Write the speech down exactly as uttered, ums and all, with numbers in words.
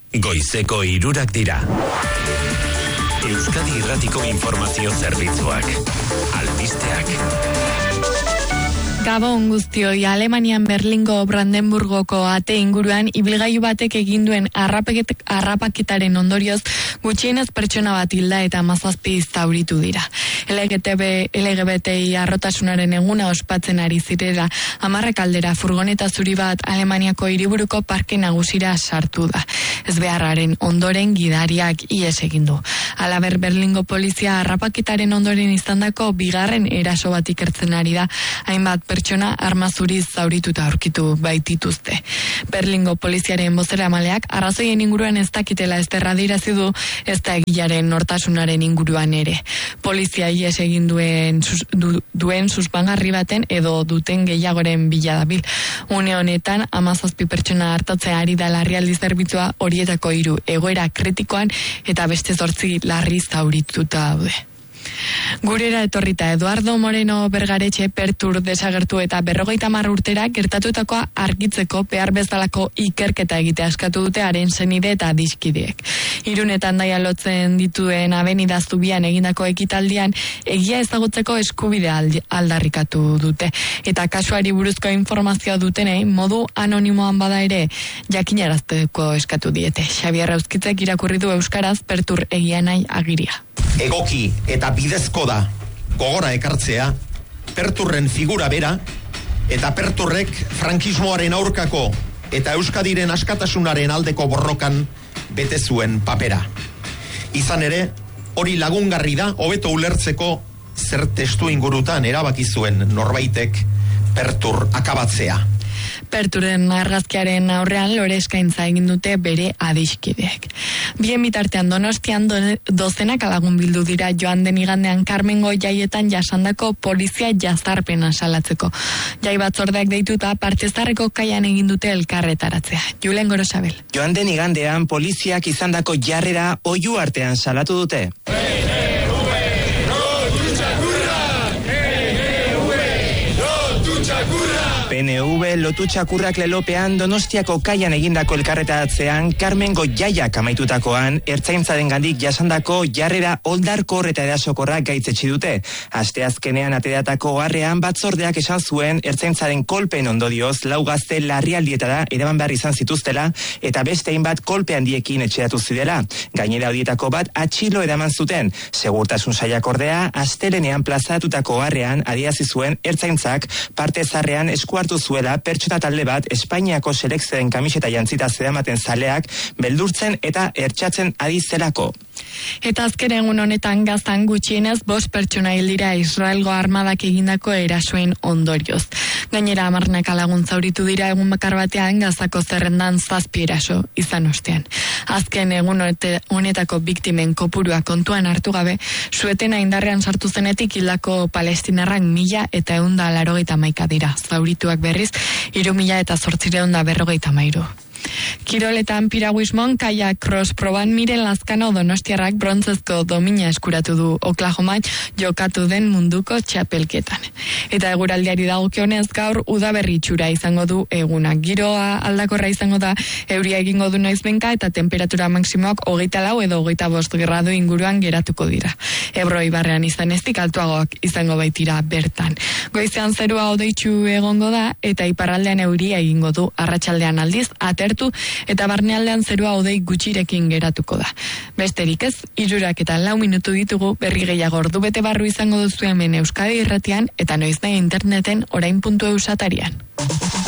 Goizeko hirurak dira. Euskadi Irratiko Informazio Zerbitzuak. Albisteak. Gabon guztioi, Alemanian Berlingo Brandenburgoko ate inguruan ibilgailu batek egin duen harrapaketaren ondorioz gutxienez pertsona bat hilda eta hamazazpi zauritu dira. L G B T I arrotasunaren eguna ospatzen ari zirela hamarrek aldera furgoneta zuri bat Alemaniako hiriburuko parke nagusira sartu da. Ezbeharraren ondoren gidariak ihes egin du. Halaber Berlingo polizia harrapaketaren ondoren izandako bigarren eraso bat ikertzen ari da, hainbat pertsona arma zuriz zaurituta aurkitu baitituzte. Berlingo poliziaren bozeramaleak arrazoien inguruan ez dakitela ezterra dirazi du, ez da egilaren nortasunaren inguruan ere. Polizia ihes egin duen du, duen suspangarri baten edo duten gehiagoren bila dabil. Une honetan hamazazpi pertsona hartatzea ari da larrialdi zerbitzua, horietako hiru egoera kritikoan eta beste zortzi larri zaurituta daude. Gurera etorrita Eduardo Moreno Bergaretxe Pertur desagertu eta berrogeita hamar urtera gertatutakoa argitzeko behar bezalako ikerketa egitea eskatu dute haren senide eta adiskideek. Irunetan daia lotzen dituen Avenida Zubian egindako ekitaldian egia ezagutzeko eskubidea aldarrikatu dute. Eta kasuari buruzko informazioa dutenei modu anonimoan bada ere jakinarazteko eskatu diete. Xabier Euskitzek irakurri du euskaraz Pertur egia nahi agiria. Egoki eta bidezko da gogora ekartzea Perturren figura bera eta Perturrek frankismoaren aurkako eta Euskadiren askatasunaren aldeko borrokan bete zuen papera. Izan ere, hori lagungarri da hobeto ulertzeko zer testu ingurutan erabaki zuen norbaitek Pertur akabatzea. Perturen argazkiaren aurrean lore eskaintza egin dute bere adiskideek. Bien bitartean Donostian dozenak lagun bildu dira joan den igandean Karmengo jaietan jasandako polizia jazarpena salatzeko. Jai batzordeak deituta partezarreko kaian egin dute elkarretaratzea. Julen Gorosabel. Joan den igandean poliziak izandako jarrera oihu artean salatu dute. P N V lotu txakurrak lelopean Donostiako kaian egindako elkarretaratzean Karmengo jaiak amaitutakoan ertzaintzaren gandik jasandako jarrera oldarkor eta erasokorrak gaitzetsi dute. Asteazkenean ateratako oharrean batzordeak esan zuen ertzaintzaren kolpen ondorioz lau gazte larrialdietara eraman behar izan zituztela eta beste hainbat kolpe handiekin etxeratu zidela. Gainera horietako bat atxilo eraman zuten. Segurtasun sailak ordea astelenean plazatutako oharrean adierazi zuen ertzaintzak parte zarrean esku hartu zuela pertsona talde bat Espainiako selekzioen kamiseta jantzita zeramaten zaleak beldurtzen eta ertsatzen ari zelako. Eta azken egun honetan Gazan gutxienez bost pertsona hil dira Israelgo armadak egindako erasoen ondorioz. Gainera hamarnaka lagun zauritu dira egun bakar batean Gazako zerrendan zazpi eraso izan ostean. Azken egun honetako biktimen kopurua kontuan hartu gabe, suetena indarrean sartu zenetik hildako palestinarrak mila eta ehunda laurogeita hamaika dira. Zaurituak berriz hiru mila eta zortziehun eta berrogeita hamairu. Kiroletan piraguismon kaiak cross proban Miren Lazkano donostiarrak brontzezko domina eskuratu du Oklahoman jokatu den munduko txapelketan. Eta eguraldiari dagokionez gaur udaberri itxura izango du eguna. Giroa aldakorra izango da, euria egingo du noizbenka eta temperatura maksimoak hogeita lau edo hogeita bost gradu inguruan geratuko dira. Ebro ibarrean izan ezik altuagoak izango baitira bertan. Goizean zerua hodeitsu egongo da eta iparraldean euria egingo du, arratsaldean aldiz atertu eta barnealdean zerua hodei gutxirekin geratuko da. Besterik ez, hirurak eta lau minutu ditugu, berri gehiago ordu bete barru izango duzu hemen Euskadi Irratian eta noiz nahi interneten orain puntu eus atarian.